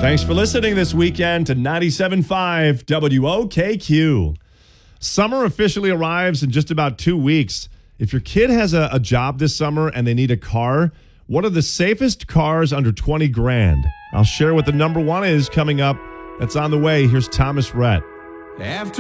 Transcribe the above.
Thanks for listening this weekend to 97.5 WOKQ. Summer officially arrives in just about 2 weeks. If your kid has a job this summer and they need a car, what are the safest cars under 20 grand? I'll share what the number one is coming up. That's on the way. Here's Thomas Rhett. After